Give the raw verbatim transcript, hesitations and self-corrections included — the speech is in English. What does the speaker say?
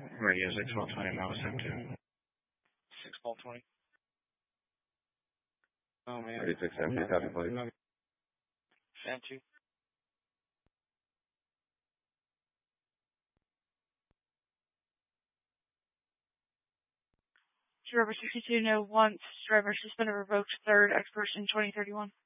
Radio six twelve twenty, Mouse M two. six twelve twenty. Oh, man. thirty-six M two, copy, please. M two. Driver sixty-two, no once. Driver suspended, revoked, third, expiration twenty thirty-one.